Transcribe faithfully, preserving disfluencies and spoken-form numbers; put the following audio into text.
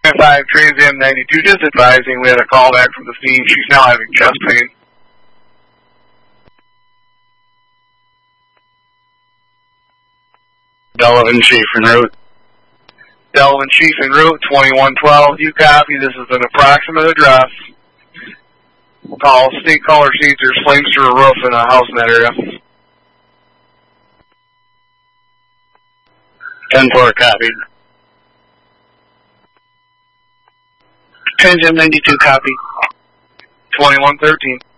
five, Trans Am ninety-two, just advising we had a call back from the scene. She's now having chest pain. Delavan Chief en route. Delavan Chief en route, twenty-one twelve, you copy. This is an approximate address. Call state caller seats. There's flames through a roof in a house in that area. ten four, copy. Trans Am ninety-two, copy. twenty-one thirteen.